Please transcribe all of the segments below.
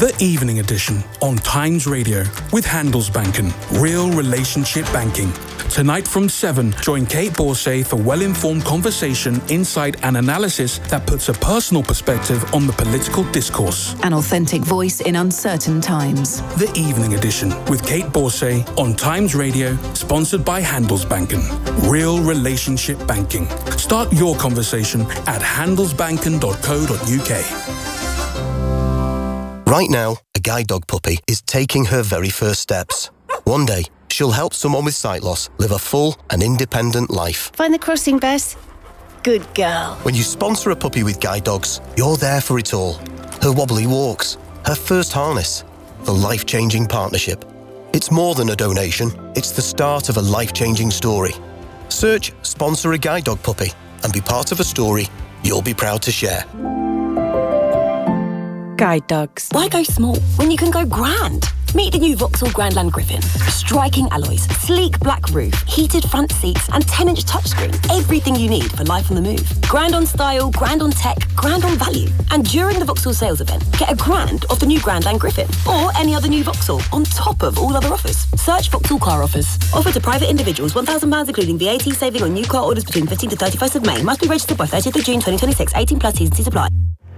The Evening Edition on Times Radio with Handelsbanken. Real relationship banking. Tonight from 7, join Kate Borsay for well-informed conversation, insight and analysis that puts a personal perspective on the political discourse. An authentic voice in uncertain times. The Evening Edition with Kate Borsay on Times Radio, sponsored by Handelsbanken. Real relationship banking. Start your conversation at handelsbanken.co.uk. Right now, a guide dog puppy is taking her very first steps. One day, she'll help someone with sight loss live a full and independent life. Find the crossing, Bess. Good girl. When you sponsor a puppy with guide dogs, you're there for it all. Her wobbly walks, her first harness, the life-changing partnership. It's more than a donation, it's the start of a life-changing story. Search Sponsor a Guide Dog Puppy and be part of a story you'll be proud to share. Guide dogs. Why go small when you can go grand? Meet the new Vauxhall Grandland Griffin. Striking alloys, sleek black roof, heated front seats and 10-inch touchscreen. Everything you need for life on the move. Grand on style, grand on tech, grand on value. And during the Vauxhall sales event, get a grand off the new Grandland Griffin or any other new Vauxhall on top of all other offers. Search Vauxhall Car Offers. Offer to private individuals, £1,000 including VAT saving on new car orders between 15th to 31st of May. Must be registered by 30th of June 2026. 18 plus T's and C's apply.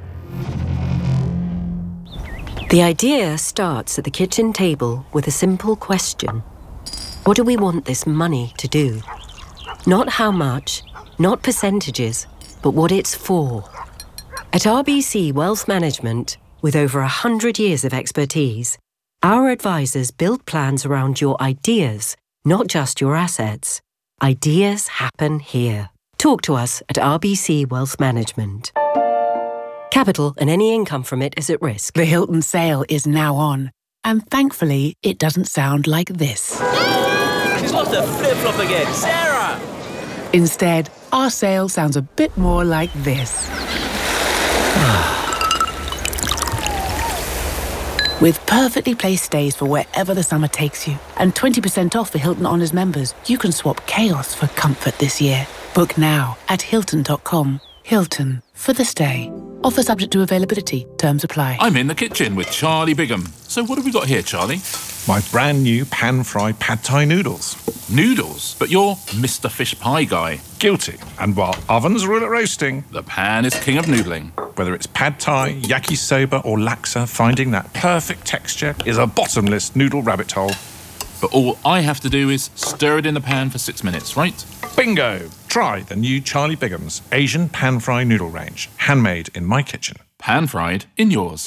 The idea starts at the kitchen table with a simple question. What do we want this money to do? Not how much, not percentages, but what it's for. At RBC Wealth Management, with over 100 years of expertise, our advisors build plans around your ideas, not just your assets. Ideas happen here. Talk to us at RBC Wealth Management. Capital and any income from it is at risk. The Hilton sale is now on. And thankfully, it doesn't sound like this. She's lost her flip-flop again. Sarah! Instead, our sale sounds a bit more like this. With perfectly placed stays for wherever the summer takes you, and 20% off for Hilton Honors members, you can swap chaos for comfort this year. Book now at Hilton.com. Hilton, for the stay. Offer subject to availability. Terms apply. I'm in the kitchen with Charlie Bigham. So what have we got here, Charlie? My brand new pan-fried pad thai noodles. Noodles? But you're Mr. Fish Pie guy. Guilty. And while ovens rule at roasting, the pan is king of noodling. Whether it's pad thai, yakisoba or laksa, finding that perfect texture is a bottomless noodle rabbit hole. But all I have to do is stir it in the pan for 6 minutes, right? Bingo! Try the new Charlie Bigham's Asian pan-fried noodle range. Handmade in my kitchen. Pan-fried in yours.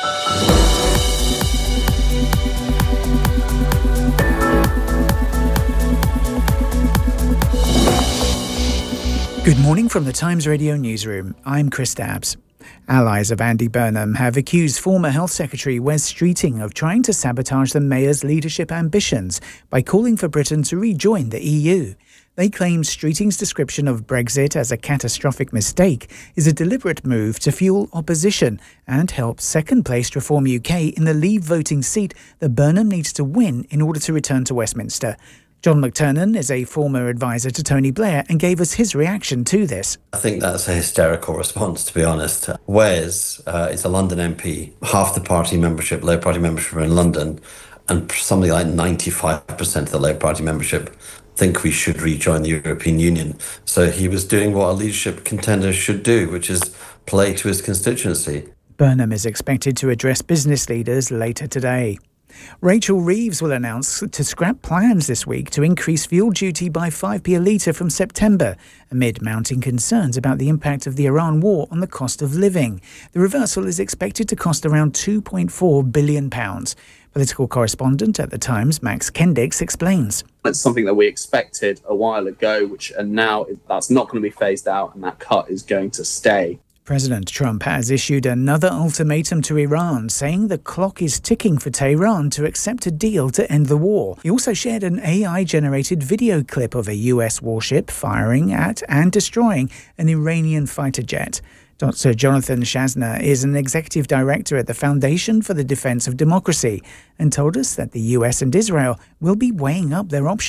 Good morning from the Times Radio newsroom. I'm Chris Dabbs. Allies of Andy Burnham have accused former Health Secretary Wes Streeting of trying to sabotage the Mayor's leadership ambitions by calling for Britain to rejoin the EU. They claim Streeting's description of Brexit as a catastrophic mistake is a deliberate move to fuel opposition and help second-placed Reform UK in the Leave voting seat that Burnham needs to win in order to return to Westminster. John McTernan is a former advisor to Tony Blair and gave us his reaction to this. I think that's a hysterical response, to be honest. Wes is a London MP, half the party membership, Labour Party membership in London, and something like 95% of the Labour Party membership think we should rejoin the European Union. So he was doing what a leadership contender should do, which is play to his constituency. Burnham is expected to address business leaders later today. Rachel Reeves will announce to scrap plans this week to increase fuel duty by 5p a litre from September, amid mounting concerns about the impact of the Iran war on the cost of living. The reversal is expected to cost around £2.4 billion. Political correspondent at The Times, Max Kendix, explains. It's something that we expected a while ago, and now that's not going to be phased out, and that cut is going to stay. President Trump has issued another ultimatum to Iran, saying the clock is ticking for Tehran to accept a deal to end the war. He also shared an AI-generated video clip of a US warship firing at and destroying an Iranian fighter jet. Dr. Jonathan Shazna is an executive director at the Foundation for the Defense of Democracy and told us that the US and Israel will be weighing up their options.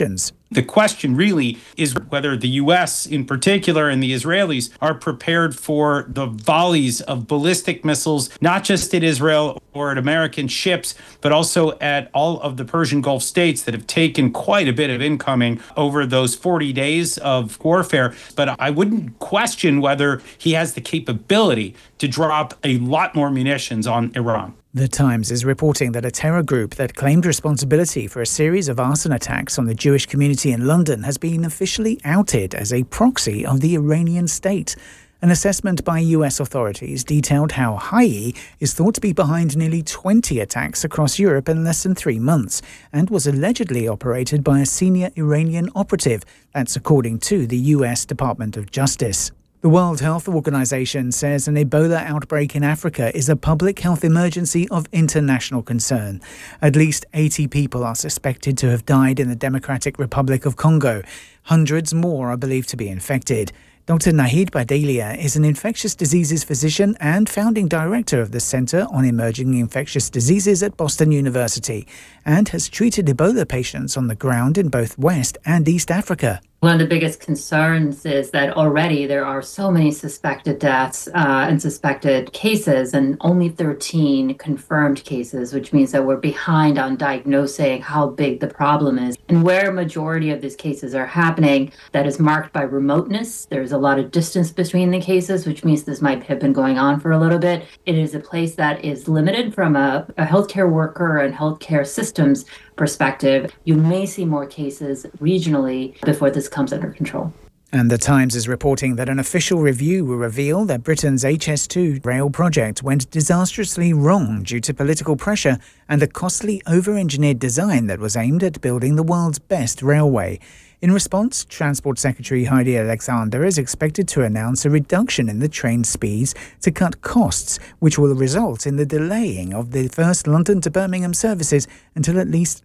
The question really is whether the U.S. in particular and the Israelis are prepared for the volleys of ballistic missiles, not just at Israel or at American ships, but also at all of the Persian Gulf states that have taken quite a bit of incoming over those 40 days of warfare. But I wouldn't question whether he has the capability to drop a lot more munitions on Iran. The Times is reporting that a terror group that claimed responsibility for a series of arson attacks on the Jewish community in London has been officially outed as a proxy of the Iranian state. An assessment by US authorities detailed how Hayi is thought to be behind nearly 20 attacks across Europe in less than 3 months and was allegedly operated by a senior Iranian operative. That's according to the US Department of Justice. The World Health Organization says an Ebola outbreak in Africa is a public health emergency of international concern. At least 80 people are suspected to have died in the Democratic Republic of Congo. Hundreds more are believed to be infected. Dr. Nahid Badelia is an infectious diseases physician and founding director of the Center on Emerging Infectious Diseases at Boston University and has treated Ebola patients on the ground in both West and East Africa. One of the biggest concerns is that already there are so many suspected deaths and suspected cases, and only 13 confirmed cases, which means that we're behind on diagnosing how big the problem is. And where a majority of these cases are happening, that is marked by remoteness. There's a lot of distance between the cases, which means this might have been going on for a little bit. It is a place that is limited from a healthcare worker and healthcare systems perspective. You may see more cases regionally before this comes under control. And The Times is reporting that an official review will reveal that Britain's HS2 rail project went disastrously wrong due to political pressure and a costly over-engineered design that was aimed at building the world's best railway. In response, Transport Secretary Heidi Alexander is expected to announce a reduction in the train speeds to cut costs, which will result in the delaying of the first London to Birmingham services until at least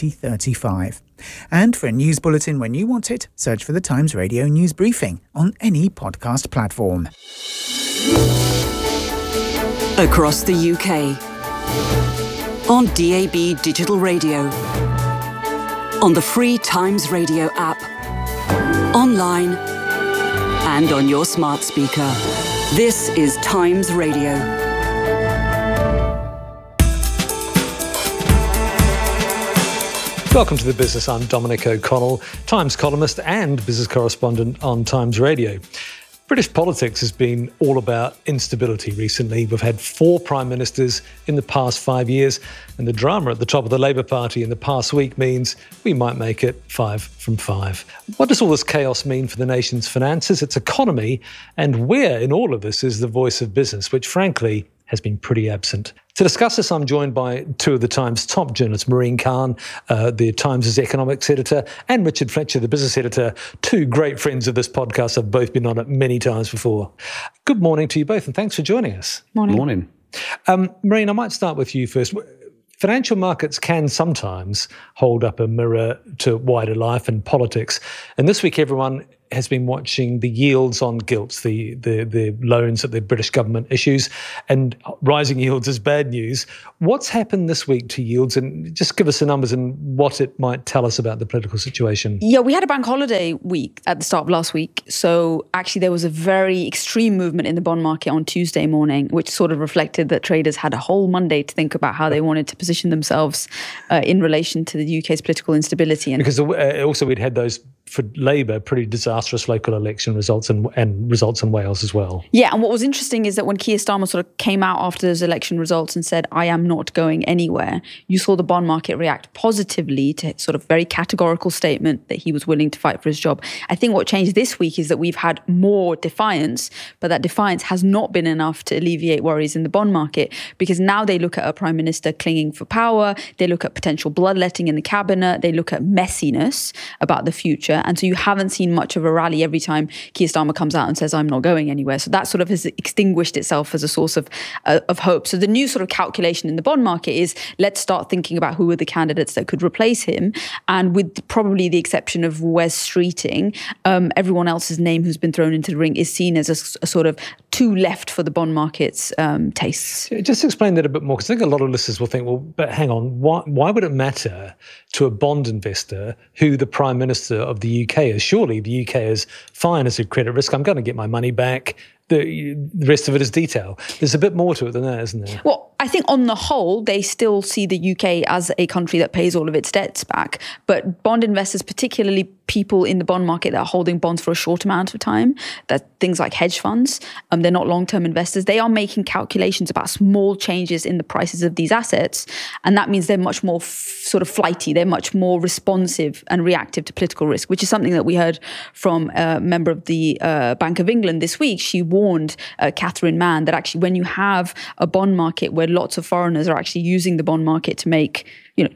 2035. And for a news bulletin when you want it, search for the Times Radio News Briefing on any podcast platform. Across the UK, on DAB Digital Radio, on the free Times Radio app, online, and on your smart speaker. This is Times Radio. Welcome to The Business. I'm Dominic O'Connell, Times columnist and business correspondent on Times Radio. British politics has been all about instability recently. We've had 4 prime ministers in the past 5 years, and the drama at the top of the Labour Party in the past week means we might make it 5 from 5. What does all this chaos mean for the nation's finances, its economy, and where in all of this is the voice of business, which frankly has been pretty absent? To discuss this, I'm joined by 2 of the Times' top journalists, Maureen Khan, the Times' economics editor, and Richard Fletcher, the business editor, 2 great friends of this podcast. I've both been on it many times before. Good morning to you both, and thanks for joining us. Morning. Morning. Maureen, I might start with you first. Financial markets can sometimes hold up a mirror to wider life and politics. And this week, everyone has been watching the yields on gilts, the loans that the British government issues, and rising yields is bad news. What's happened this week to yields? And just give us the numbers and what it might tell us about the political situation. Yeah, we had a bank holiday week at the start of last week. So actually there was a very extreme movement in the bond market on Tuesday morning, which sort of reflected that traders had a whole Monday to think about how they wanted to position themselves in relation to the UK's political instability. Because also we'd had those, for Labour, pretty disastrous local election results and results in Wales as well. Yeah, and what was interesting is that when Keir Starmer sort of came out after those election results and said, I am not going anywhere, you saw the bond market react positively to sort of very categorical statement that he was willing to fight for his job. I think what changed this week is that we've had more defiance, but that defiance has not been enough to alleviate worries in the bond market, because now they look at a prime minister clinging for power, they look at potential bloodletting in the cabinet, they look at messiness about the future. future. And so you haven't seen much of a rally every time Keir Starmer comes out and says, I'm not going anywhere. So that sort of has extinguished itself as a source of hope. So the new sort of calculation in the bond market is, let's start thinking about who are the candidates that could replace him. And with probably the exception of Wes Streeting, everyone else's name who's been thrown into the ring is seen as a sort of too left for the bond market's tastes. Just explain that a bit more, because I think a lot of listeners will think, well, but hang on, why would it matter to a bond investor who the Prime Minister of the UK is? Surely the UK is fine as a credit risk. I'm going to get my money back. The rest of it is detail. There's a bit more to it than that, isn't there? Well, I think on the whole, they still see the UK as a country that pays all of its debts back. But bond investors, particularly people in the bond market that are holding bonds for a short amount of time, that things like hedge funds, they're not long-term investors, they are making calculations about small changes in the prices of these assets. And that means they're much more sort of flighty. They're much more responsive and reactive to political risk, which is something that we heard from a member of the Bank of England this week. She warned Catherine Mann that actually when you have a bond market where lots of foreigners are actually using the bond market to make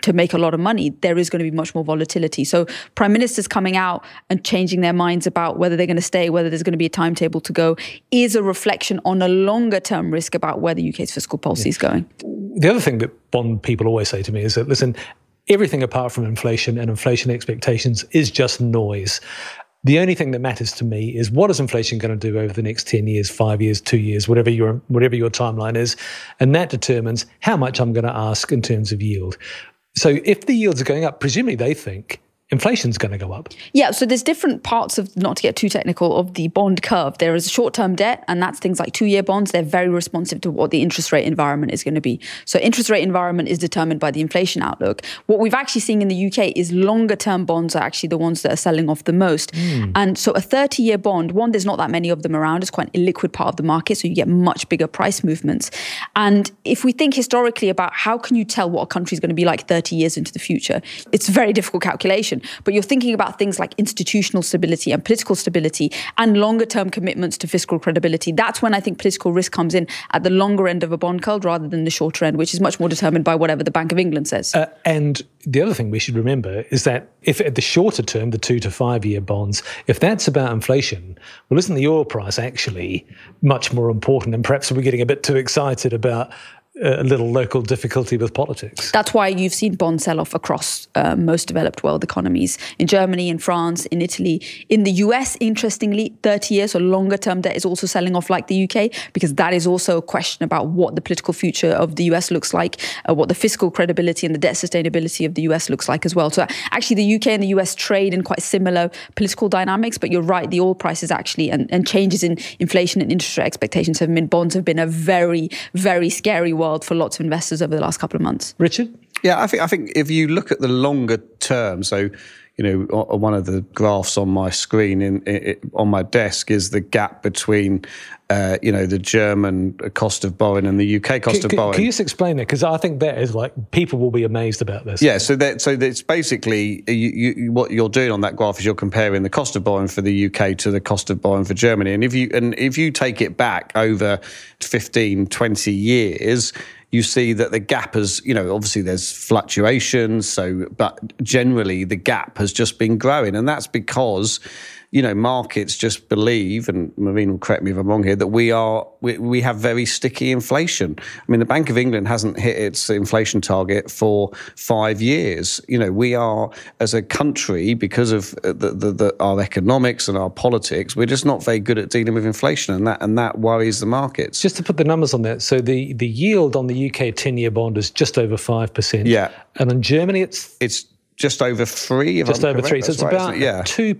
a lot of money, there is going to be much more volatility. So prime ministers coming out and changing their minds about whether they're going to stay, whether there's going to be a timetable to go, is a reflection on a longer term risk about where the UK's fiscal policy is going. The other thing that bond people always say to me is that, listen, everything apart from inflation and inflation expectations is just noise. The only thing that matters to me is, what is inflation going to do over the next 10 years, 5 years, 2 years, whatever your timeline is. And that determines how much I'm going to ask in terms of yield. So if the yields are going up, presumably they think inflation's going to go up. Yeah, so there's different parts of, not to get too technical, of the bond curve. There is short-term debt, and that's things like 2-year bonds. They're very responsive to what the interest rate environment is going to be. So interest rate environment is determined by the inflation outlook. What we've actually seen in the UK is longer-term bonds are actually the ones that are selling off the most. And so a 30-year bond, one, there's not that many of them around. It's quite an illiquid part of the market, so you get much bigger price movements. And if we think historically about how can you tell what a country is going to be like 30 years into the future, it's a very difficult calculation. But you're thinking about things like institutional stability and political stability and longer-term commitments to fiscal credibility. That's when I think political risk comes in at the longer end of a bond curve rather than the shorter end, which is much more determined by whatever the Bank of England says. And the other thing we should remember is that if at the shorter term, the 2 to 5 year bonds, if that's about inflation, well, isn't the oil price actually much more important? And perhaps we're getting a bit too excited about a little local difficulty with politics. That's why you've seen bond sell-off across most developed world economies. In Germany, in France, in Italy. In the US, interestingly, 30 years or longer-term debt is also selling off like the UK, because that is also a question about what the political future of the US looks like, what the fiscal credibility and the debt sustainability of the US looks like as well. So actually the UK and the US trade in quite similar political dynamics, but you're right, the oil prices actually and changes in inflation and interest rate expectations have meant bonds have been a very, very scary world for lots of investors over the last couple of months. Richard? Yeah, I think if you look at the longer term, so, one of the graphs on my screen on my desk is the gap between, the German cost of borrowing and the UK cost of borrowing. Can you just explain that? Because I think that is people will be amazed about this. Yeah, so it's basically what you're doing on that graph is you're comparing the cost of borrowing for the UK to the cost of borrowing for Germany. And if you take it back over 15, 20 years, you see that the gap has, obviously there's fluctuations, but generally the gap has just been growing. And that's because, markets just believe, and Marine will correct me if I'm wrong here, that we have very sticky inflation. I mean, the Bank of England hasn't hit its inflation target for 5 years. We are, as a country, because of our economics and our politics, we're just not very good at dealing with inflation, and that worries the markets. Just to put the numbers on that, so the yield on the UK 10-year bond is just over 5%. Yeah. And in Germany, it's just over 3. Just over 3. So it's about a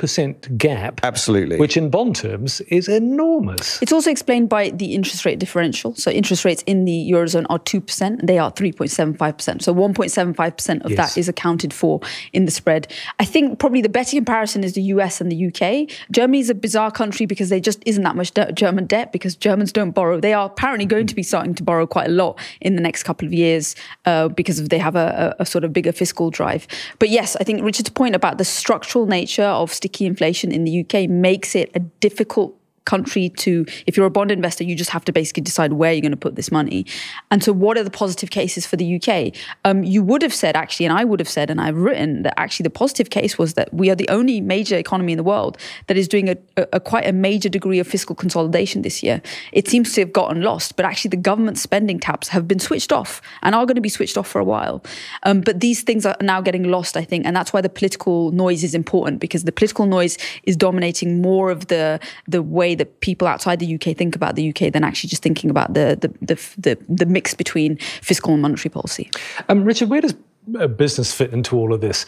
2% gap. Absolutely. Which in bond terms is enormous. It's also explained by the interest rate differential. So interest rates in the Eurozone are 2%. They are 3.75%. So 1.75% of that is accounted for in the spread. I think probably the better comparison is the US and the UK. Germany is a bizarre country because there just isn't that much German debt, because Germans don't borrow. They are apparently going to be starting to borrow quite a lot in the next couple of years because they have a sort of bigger fiscal drive. But yes, I think Richard's point about the structural nature of sticky inflation in the UK makes it a difficult country to, if you're a bond investor, you just have to basically decide where you're going to put this money. And so what are the positive cases for the UK? You would have said, actually, and I would have said, and I've written, that actually the positive case was that we are the only major economy in the world that is doing a quite a major degree of fiscal consolidation this year. It seems to have gotten lost, but actually the government spending taps have been switched off and are going to be switched off for a while. But these things are now getting lost, I think, and that's why the political noise is important, because the political noise is dominating more of the way that people outside the UK think about the UK than actually just thinking about the mix between fiscal and monetary policy. Richard, where does business fit into all of this?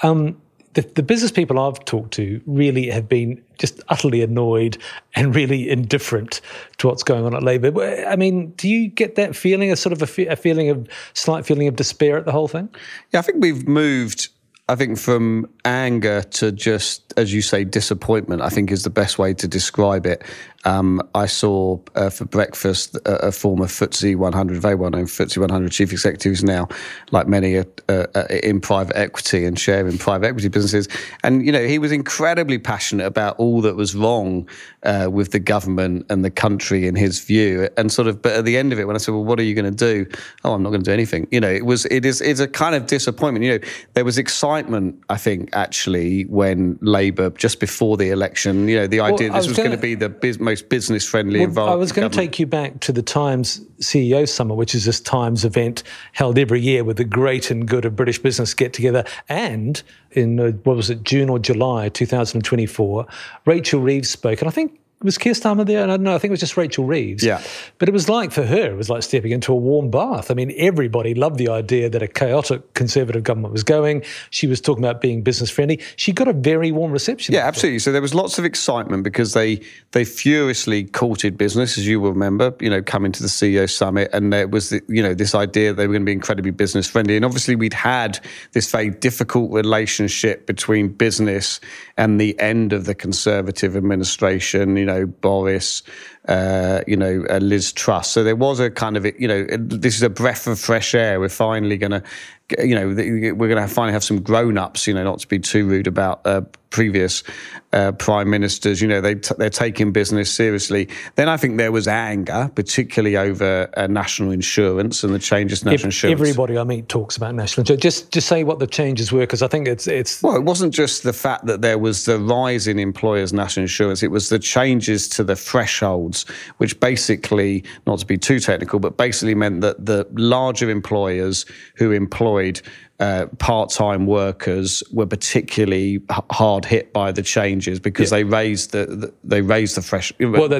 The business people I've talked to really have been just utterly annoyed and really indifferent to what's going on at Labour. I mean, do you get that feeling, a sort of a slight feeling of despair at the whole thing? Yeah, I think we've moved, from anger to just, as you say, disappointment, I think is the best way to describe it. I saw for breakfast a former FTSE 100, very well-known FTSE 100 chief executive who's now, like many, in private equity and share in private equity businesses. And, he was incredibly passionate about all that was wrong with the government and the country in his view. And but at the end of it, when I said, well, what are you going to do? Oh, I'm not going to do anything. It's a kind of disappointment. There was excitement, I think, actually, when Labour, just before the election, the idea this was going to be the most business-friendly environment. I was going to take you back to the Times CEO Summit, which is this Times event held every year with the great and good of British business get together. And in, June or July 2024, Rachel Reeves spoke. And I think, was Keir Starmer there? No, I think it was just Rachel Reeves. Yeah. But it was like, for her, it was like stepping into a warm bath. I mean, everybody loved the idea that a chaotic Conservative government was going. She was talking about being business friendly. She got a very warm reception. Yeah, absolutely. So there was lots of excitement because they furiously courted business, as you will remember, coming to the CEO Summit. And there was, this idea they were going to be incredibly business friendly. And obviously we'd had this very difficult relationship between business and the end of the Conservative administration, Boris, Liz Truss. So there was a kind of, this is a breath of fresh air. We're finally going to, we're going to finally have some grown-ups, not to be too rude about previous prime ministers. They're taking business seriously. Then I think there was anger, particularly over national insurance and the changes to national insurance. Everybody I meet talks about national insurance. Just say what the changes were, because I think it's... Well, it wasn't just the fact that there was the rise in employers' national insurance. It was the changes to the thresholds, which basically, not to be too technical, but basically meant that the larger employers who employed part-time workers were particularly hard hit by the changes because they raised the threshold. Well,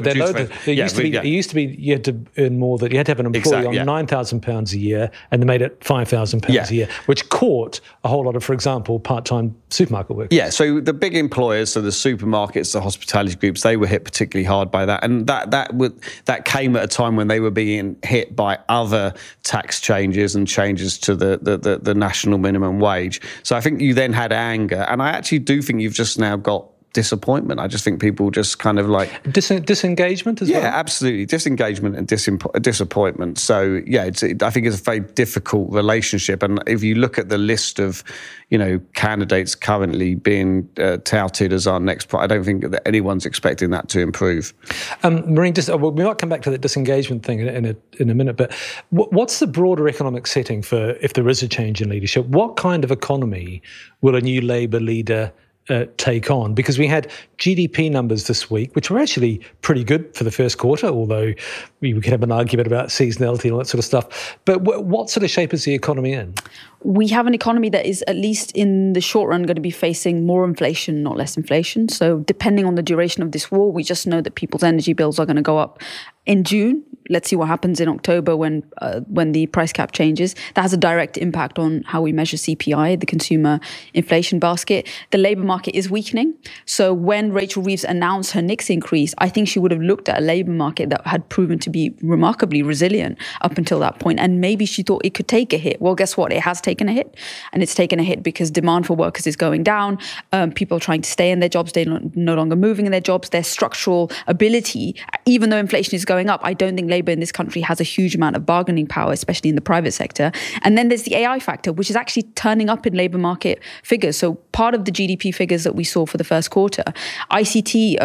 it used to be you had to earn more. That you had to have an employee on £9,000 a year, and they made it £5,000 a year, which caught a whole lot of, for example, part-time supermarket workers. Yeah, so the big employers, so the supermarkets, the hospitality groups, they were hit particularly hard by that, and that came at a time when they were being hit by other tax changes and changes to the national minimum wage. So I think you then had anger, and I actually do think you've just now got disappointment. I just think people just kind of like... Disengagement as well? Yeah, absolutely. Disengagement and disappointment. So, yeah, I think it's a very difficult relationship. And if you look at the list of, candidates currently being touted as our next... I don't think that anyone's expecting that to improve. Marine, we might come back to that disengagement thing in a minute, but what's the broader economic setting for if there is a change in leadership? What kind of economy will a new Labour leader take on? Because we had GDP numbers this week, which were actually pretty good for the first quarter, although we could have an argument about seasonality and all that sort of stuff. But what sort of shape is the economy in? We have an economy that is, at least in the short run, going to be facing more inflation, not less inflation. So depending on the duration of this war, we just know that people's energy bills are going to go up in June. Let's see what happens in October when the price cap changes. That has a direct impact on how we measure CPI, the consumer inflation basket. The labour market is weakening. So when Rachel Reeves announced her NICS increase, I think she would have looked at a labour market that had proven to be remarkably resilient up until that point. And maybe she thought it could take a hit. Well, guess what? It has taken a hit. And it's taken a hit because demand for workers is going down. People are trying to stay in their jobs. They're no longer moving in their jobs. Their structural ability, even though inflation is going going up, I don't think Labour in this country has a huge amount of bargaining power, especially in the private sector. And then there's the AI factor, which is actually turning up in labour market figures. So part of the GDP figures that we saw for the first quarter, ICT,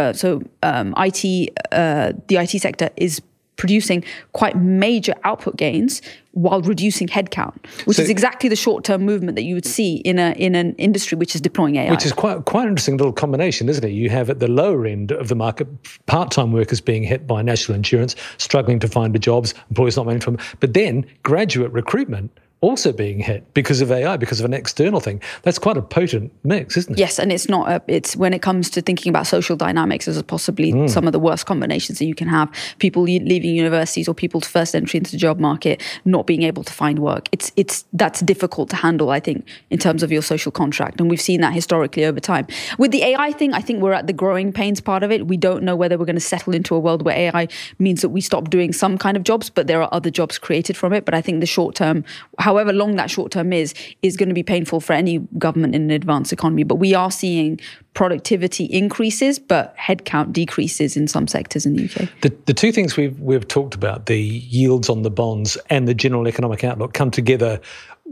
the IT sector is producing quite major output gains while reducing headcount, which is exactly the short-term movement that you would see in an industry which is deploying AI. Which is quite an interesting little combination, isn't it? You have at the lower end of the market part-time workers being hit by national insurance, struggling to find the jobs, employers not making from, but then graduate recruitment also being hit because of AI, because of an external thing. That's quite a potent mix, isn't it? Yes, and it's not. It's when it comes to thinking about social dynamics, as possibly some of the worst combinations that you can have. People leaving universities or people's first entry into the job market not being able to find work. That's difficult to handle, I think, in terms of your social contract, and we've seen that historically over time. With the AI thing, I think we're at the growing pains part of it. We don't know whether we're going to settle into a world where AI means that we stop doing some kind of jobs, but there are other jobs created from it. But I think the short term, however long that short term is going to be painful for any government in an advanced economy. But we are seeing productivity increases, but headcount decreases in some sectors in the UK. The two things we've talked about, the yields on the bonds and the general economic outlook, come together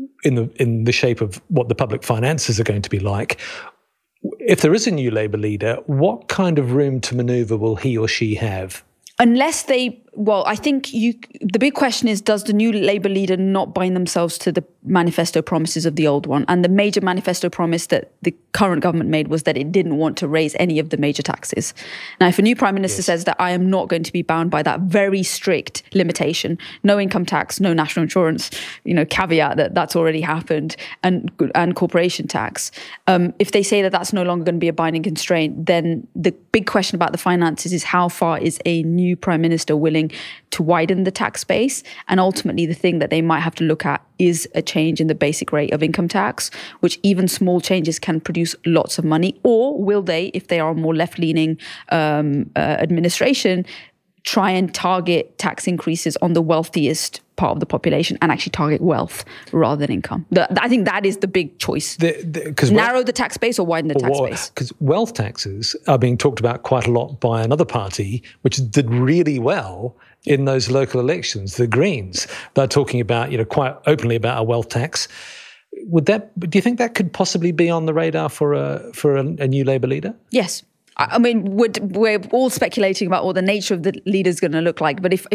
in the shape of what the public finances are going to be like. If there is a new Labour leader, what kind of room to manoeuvre will he or she have? Unless I think the big question is, does the new Labour leader not bind themselves to the manifesto promises of the old one? And the major manifesto promise that the current government made was that it didn't want to raise any of the major taxes. Now, if a new Prime Minister says that I am not going to be bound by that very strict limitation, no income tax, no national insurance, caveat that's already happened, and corporation tax, if they say that that's no longer going to be a binding constraint, then the big question about the finances is how far is a new Prime Minister willing to widen the tax base? And ultimately, the thing that they might have to look at is a change in the basic rate of income tax, which even small changes can produce lots of money. Or will they, if they are a more left-leaning administration, try and target tax increases on the wealthiest part of the population and actually target wealth rather than income? I think that is the big choice. Narrow the tax base or widen the tax base? Because wealth taxes are being talked about quite a lot by another party, which did really well in those local elections, the Greens. They're talking about, quite openly about a wealth tax. Do you think that could possibly be on the radar for a new Labour leader? Yes. I mean, we're all speculating about what the nature of the leader is going to look like. But if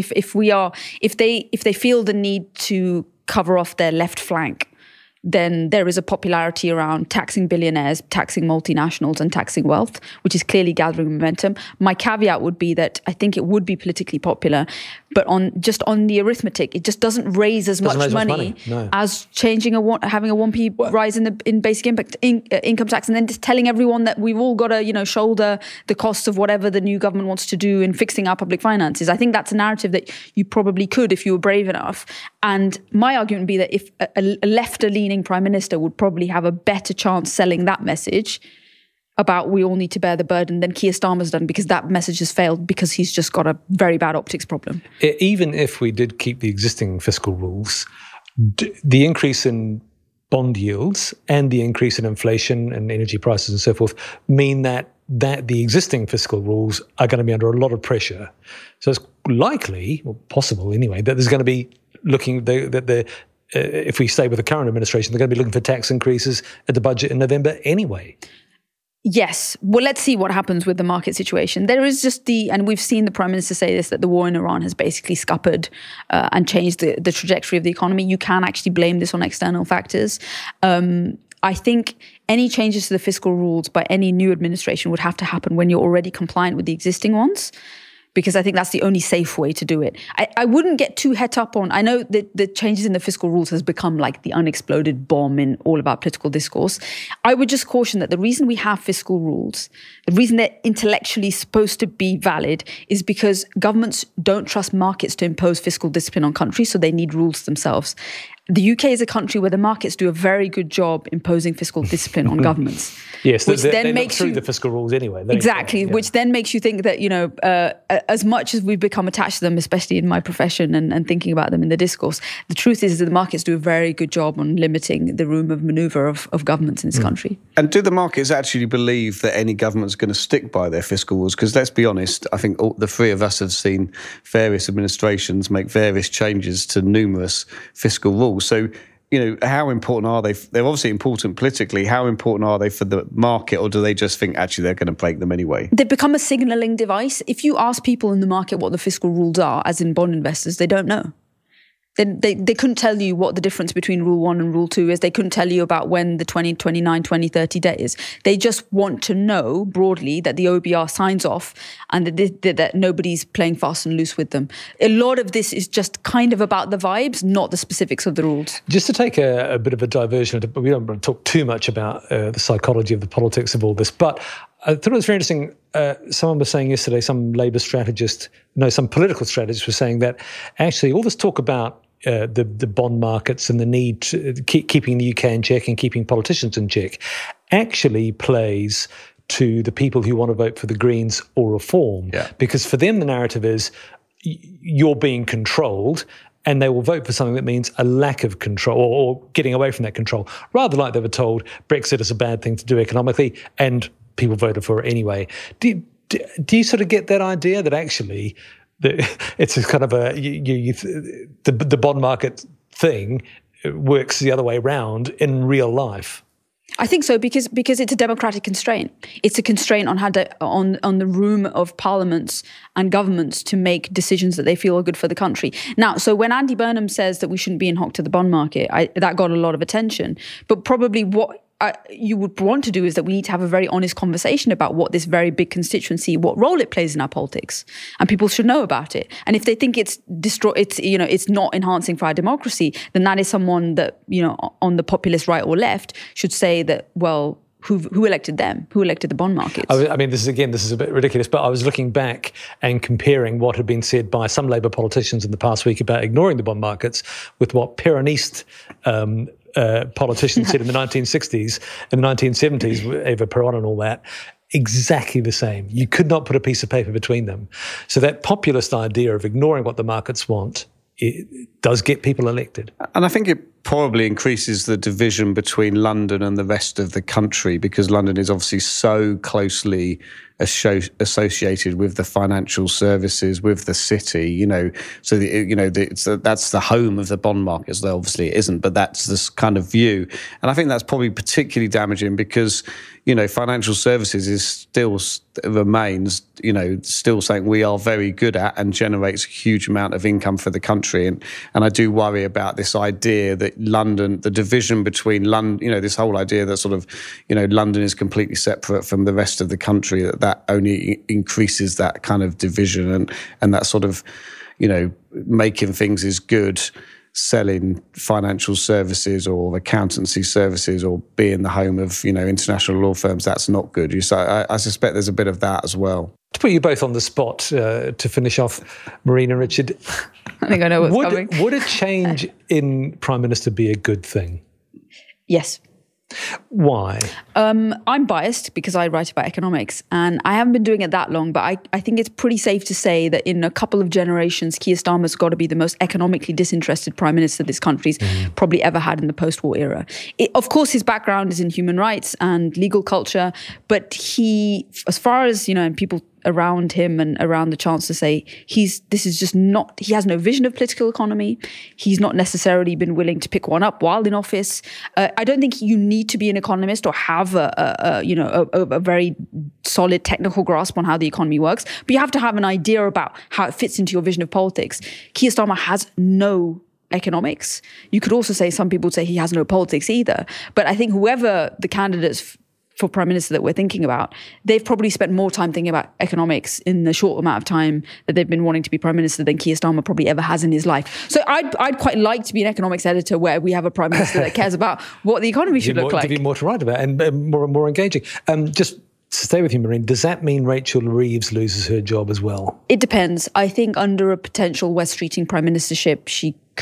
they feel the need to cover off their left flank, then there is a popularity around taxing billionaires, taxing multinationals, and taxing wealth, which is clearly gathering momentum. My caveat would be that I think it would be politically popular, but on the arithmetic, it just doesn't raise as much money as having a 1p rise in basic income tax, and then just telling everyone that we've all got to shoulder the costs of whatever the new government wants to do in fixing our public finances. I think that's a narrative that you probably could if you were brave enough. And my argument would be that if a left-leaning Prime Minister would probably have a better chance selling that message about we all need to bear the burden than Keir Starmer's done, because that message has failed because he's just got a very bad optics problem. Even if we did keep the existing fiscal rules, the increase in bond yields and the increase in inflation and energy prices and so forth mean that the existing fiscal rules are going to be under a lot of pressure. So it's likely, or possible anyway, that there's going to be if we stay with the current administration, they're going to be looking for tax increases at the budget in November anyway. Yes. Well, let's see what happens with the market situation. There is just and we've seen the Prime Minister say this, that the war in Iran has basically scuppered and changed the trajectory of the economy. You can actually blame this on external factors. I think any changes to the fiscal rules by any new administration would have to happen when you're already compliant with the existing ones, because I think that's the only safe way to do it. I wouldn't get too het up on, I know that the changes in the fiscal rules has become like the unexploded bomb in all of our political discourse. I would just caution that the reason we have fiscal rules, the reason they're intellectually supposed to be valid, is because governments don't trust markets to impose fiscal discipline on countries, so they need rules themselves. The UK is a country where the markets do a very good job imposing fiscal discipline on governments. Yes, which they look through the fiscal rules anyway. Exactly, which then makes you think that, as much as we've become attached to them, especially in my profession and thinking about them in the discourse, the truth is that the markets do a very good job on limiting the room of manoeuvre of governments in this country. And do the markets actually believe that any government's going to stick by their fiscal rules? Because let's be honest, I think the three of us have seen various administrations make various changes to numerous fiscal rules. So, how important are they? They're obviously important politically. How important are they for the market, or do they just think actually they're going to break them anyway? They've become a signalling device. If you ask people in the market what the fiscal rules are, as in bond investors, they don't know. They couldn't tell you what the difference between Rule 1 and Rule 2 is. They couldn't tell you about when the 2029, 2030 debt is. They just want to know broadly that the OBR signs off and that nobody's playing fast and loose with them. A lot of this is just kind of about the vibes, not the specifics of the rules. Just to take a bit of a diversion, we don't want to talk too much about the psychology of the politics of all this, but I thought it was very interesting. Someone was saying yesterday, some political strategist was saying that actually all this talk about the bond markets and the need to keeping the UK in check and keeping politicians in check actually plays to the people who want to vote for the Greens or Reform. Yeah. Because for them, the narrative is you're being controlled, and they will vote for something that means a lack of control or getting away from that control, rather like they were told Brexit is a bad thing to do economically, and people voted for it anyway. Do you sort of get that idea that actually it's a kind of the bond market thing works the other way around in real life? I think so, because it's a democratic constraint. It's a constraint on on the room of parliaments and governments to make decisions that they feel are good for the country. Now, so when Andy Burnham says that we shouldn't be in hock to the bond market, that got a lot of attention. But probably what you would want to do is that we need to have a very honest conversation about what this very big constituency, what role it plays in our politics, and people should know about it. And if they think it's not enhancing for our democracy, then that is someone that, on the populist right or left should say that, well, who elected them? Who elected the bond markets? I mean, this is a bit ridiculous, but I was looking back and comparing what had been said by some Labour politicians in the past week about ignoring the bond markets with what Peronist politicians said in the 1960s and the 1970s, Eva Peron and all that. Exactly the same. You could not put a piece of paper between them. So that populist idea of ignoring what the markets want, it does get people elected. And I think it probably increases the division between London and the rest of the country, because London is obviously so closely associated with the financial services, with the city, so that's the home of the bond markets. Though obviously it isn't, but that's this kind of view. And I think that's probably particularly damaging because, financial services remains still something we are very good at and generates a huge amount of income for the country. And I do worry about this idea that London, the division between London, this whole idea that sort of, London is completely separate from the rest of the country, that only increases that kind of division and that sort of, making things is good, selling financial services or accountancy services or being the home of, international law firms, that's not good. So I suspect there's a bit of that as well. To put you both on the spot to finish off, Marina, Richard. I think I know what's coming. Would a change in Prime Minister be a good thing? Yes. Why? I'm biased because I write about economics and I haven't been doing it that long, but I think it's pretty safe to say that in a couple of generations, Keir Starmer's got to be the most economically disinterested Prime Minister this country's probably ever had in the post-war era. Of course, his background is in human rights and legal culture, but he, as far as, and people around him and around the Chancellor say, he has no vision of political economy. He's not necessarily been willing to pick one up while in office. I don't think you need to be an economist or have a very solid technical grasp on how the economy works, but you have to have an idea about how it fits into your vision of politics. Keir Starmer has no economics. You could also say, some people would say he has no politics either. But I think whoever the candidates for Prime Minister that we're thinking about, they've probably spent more time thinking about economics in the short amount of time that they've been wanting to be Prime Minister than Keir Starmer probably ever has in his life. So I'd quite like to be an economics editor where we have a Prime Minister that cares about what the economy should look like. Give you more to write about and more engaging. Just to stay with you, Marine, does that mean Rachel Reeves loses her job as well? It depends. I think under a potential Wes Streeting Prime Ministership, she could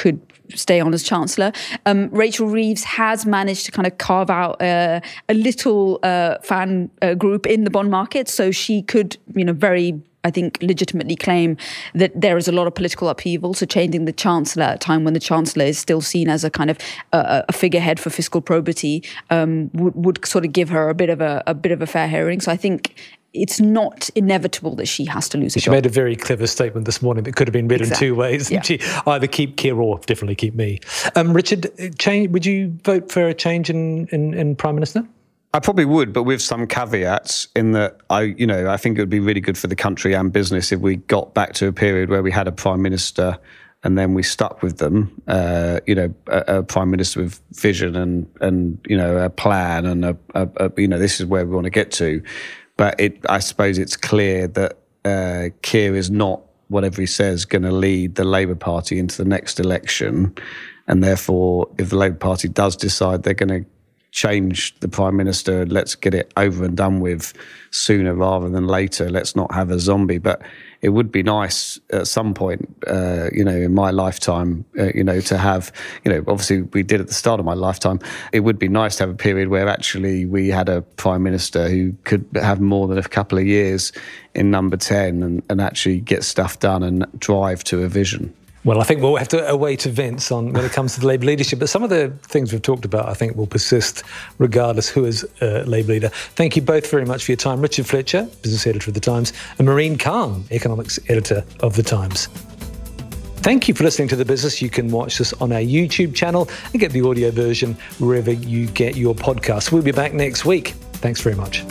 stay on as Chancellor. Rachel Reeves has managed to kind of carve out a little fan group in the bond market, so she could, very, I think, legitimately claim that there is a lot of political upheaval. So changing the Chancellor at a time when the Chancellor is still seen as a kind of a figurehead for fiscal probity would sort of give her a bit of a fair hearing. So I think it's not inevitable that she has to lose her job. She made a very clever statement this morning that could have been read in two ways. Yeah. She either keep Keir or definitely keep me. Richard, would you vote for a change in Prime Minister? I probably would, but with some caveats in that I think it would be really good for the country and business if we got back to a period where we had a Prime Minister and then we stuck with them, a Prime Minister with vision and a plan and this is where we want to get to. But I suppose it's clear that Keir is not, whatever he says, going to lead the Labour Party into the next election. And therefore, if the Labour Party does decide they're going to change the Prime Minister, let's get it over and done with sooner rather than later. Let's not have a zombie. But it would be nice at some point, in my lifetime, to have, obviously we did at the start of my lifetime, it would be nice to have a period where actually we had a Prime Minister who could have more than a couple of years in number 10 and actually get stuff done and drive to a vision. Well, I think we'll have to await events on when it comes to the Labour leadership. But some of the things we've talked about, I think, will persist regardless who is Labour leader. Thank you both very much for your time. Richard Fletcher, business editor of The Times, and Maureen Khan, economics editor of The Times. Thank you for listening to The Business. You can watch this on our YouTube channel and get the audio version wherever you get your podcasts. We'll be back next week. Thanks very much.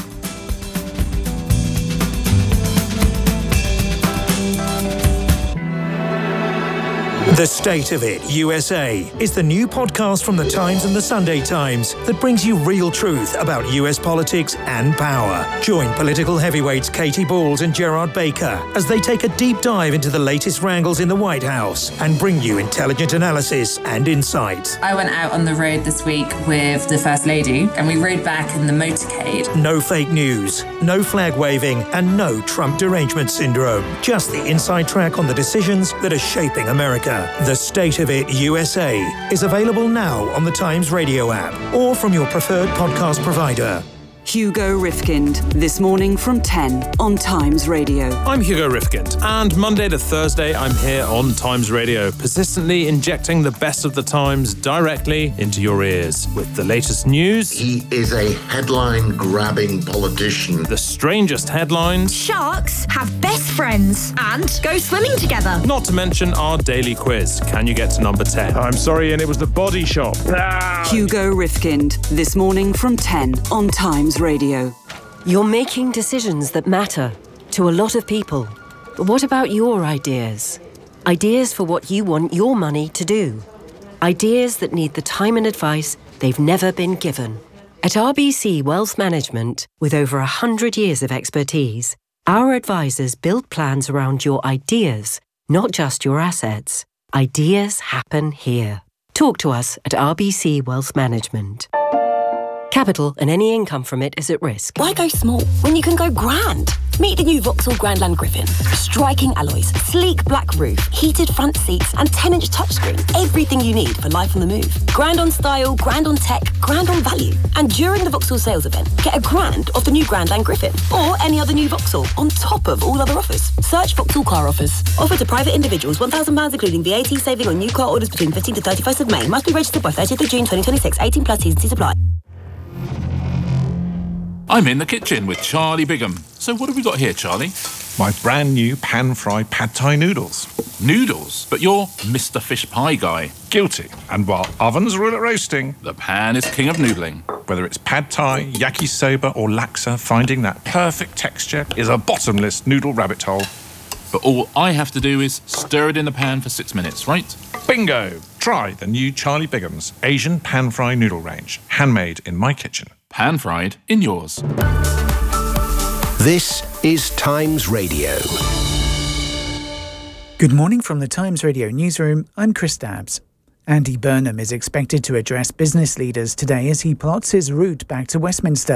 The State of It USA is the new podcast from The Times and The Sunday Times that brings you real truth about US politics and power. Join political heavyweights Katie Balls and Gerard Baker as they take a deep dive into the latest wrangles in the White House and bring you intelligent analysis and insight. I went out on the road this week with the First Lady and we rode back in the motorcade. No fake news, no flag waving, and no Trump derangement syndrome. Just the inside track on the decisions that are shaping America. The State of It USA is available now on the Times Radio app or from your preferred podcast provider. Hugo Rifkind, this morning from 10 on Times Radio. I'm Hugo Rifkind, and Monday to Thursday I'm here on Times Radio, persistently injecting the best of the Times directly into your ears. With the latest news... He is a headline-grabbing politician. The strangest headlines... Sharks have best friends and go swimming together. Not to mention our daily quiz. Can you get to number 10? I'm sorry, and it was the Body Shop. Hugo Rifkind, this morning from 10 on Times Radio. You're making decisions that matter to a lot of people. But what about your ideas? Ideas for what you want your money to do. Ideas that need the time and advice they've never been given. At RBC Wealth Management, with over 100 years of expertise, our advisors build plans around your ideas, not just your assets. Ideas happen here. Talk to us at RBC Wealth Management. Capital and any income from it is at risk. Why go small when you can go grand? Meet the new Vauxhall Grandland Griffin. Striking alloys, sleek black roof, heated front seats, and 10-inch touchscreen. Everything you need for life on the move. Grand on style, grand on tech, grand on value. And during the Vauxhall sales event, get a grand off the new Grandland Griffin or any other new Vauxhall on top of all other offers. Search Vauxhall Car Offers. Offer to private individuals, £1,000 including VAT saving on new car orders between 15th to 31st of May. Must be registered by 30th of June 2026. 18 plus T's and C's apply. I'm in the kitchen with Charlie Bigham. So what have we got here, Charlie? My brand new pan-fried pad thai noodles. Noodles? But you're Mr. Fish Pie guy. Guilty. And while ovens rule at roasting, the pan is king of noodling. Whether it's pad thai, yakisoba or laksa, finding that perfect texture is a bottomless noodle rabbit hole. But all I have to do is stir it in the pan for 6 minutes, right? Bingo! Try the new Charlie Bigham's Asian pan-fry noodle range. Handmade in my kitchen. Pan-fried in yours. This is Times Radio. Good morning from the Times Radio newsroom. I'm Chris Dabbs. Andy Burnham is expected to address business leaders today as he plots his route back to Westminster.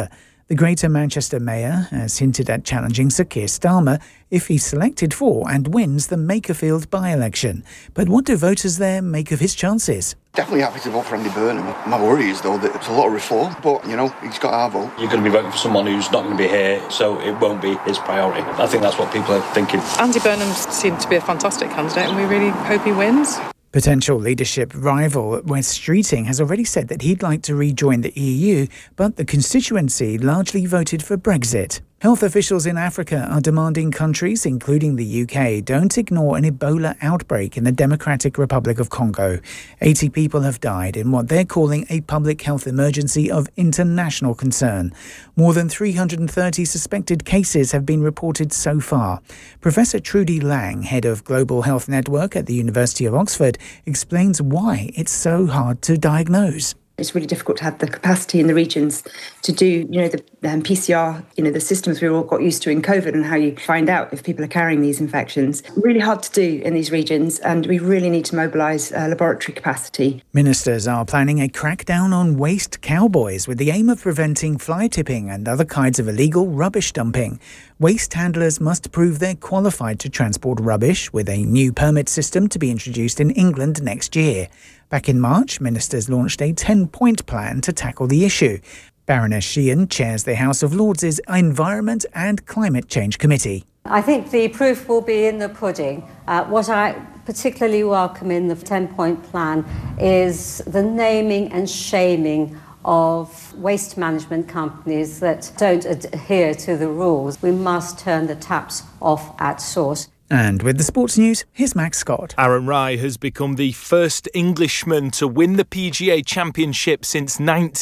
The Greater Manchester Mayor has hinted at challenging Sir Keir Starmer if he's selected for and wins the Makerfield by-election. But what do voters there make of his chances? Definitely happy to vote for Andy Burnham. My worry is, though, that it's a lot of reform, but, he's got our vote. You're going to be voting for someone who's not going to be here, so it won't be his priority. I think that's what people are thinking. Andy Burnham seemed to be a fantastic candidate, and we really hope he wins. Potential leadership rival Wes Streeting has already said that he'd like to rejoin the EU, but the constituency largely voted for Brexit. Health officials in Africa are demanding countries, including the UK, don't ignore an Ebola outbreak in the Democratic Republic of Congo. 80 people have died in what they're calling a public health emergency of international concern. More than 330 suspected cases have been reported so far. Professor Trudy Lang, head of Global Health Network at the University of Oxford, explains why it's so hard to diagnose. It's really difficult to have the capacity in the regions to do, the PCR, the systems we all got used to in COVID and how you find out if people are carrying these infections. Really hard to do in these regions, and we really need to mobilise laboratory capacity. Ministers are planning a crackdown on waste cowboys with the aim of preventing fly tipping and other kinds of illegal rubbish dumping. Waste handlers must prove they're qualified to transport rubbish, with a new permit system to be introduced in England next year. Back in March, ministers launched a 10-point plan to tackle the issue. Baroness Sheehan chairs the House of Lords' Environment and Climate Change Committee. I think the proof will be in the pudding. What I particularly welcome in the 10-point plan is the naming and shaming of waste management companies that don't adhere to the rules. We must turn the taps off at source. And with the sports news, here's Max Scott. Aaron Rai has become the first Englishman to win the PGA Championship since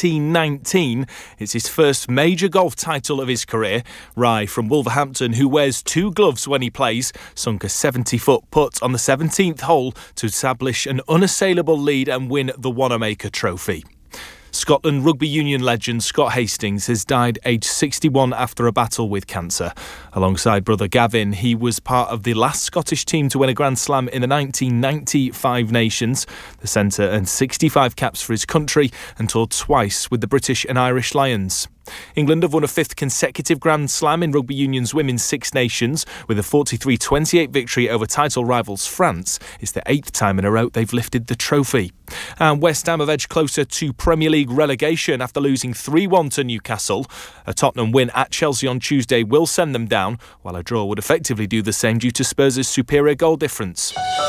1919. It's his first major golf title of his career. Rai from Wolverhampton, who wears 2 gloves when he plays, sunk a 70-foot putt on the 17th hole to establish an unassailable lead and win the Wanamaker Trophy. Scotland rugby union legend Scott Hastings has died aged 61 after a battle with cancer. Alongside brother Gavin, he was part of the last Scottish team to win a Grand Slam in the 1990 Five Nations. The centre earned 65 caps for his country and toured twice with the British and Irish Lions. England have won a 5th consecutive Grand Slam in rugby union's Women's Six Nations with a 43-28 victory over title rivals France. It's the 8th time in a row they've lifted the trophy. And West Ham have edged closer to Premier League relegation after losing 3-1 to Newcastle. A Tottenham win at Chelsea on Tuesday will send them down, while a draw would effectively do the same due to Spurs' superior goal difference.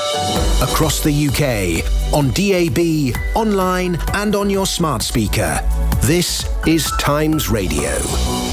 Across the UK, on DAB, online and on your smart speaker. This is Times Radio.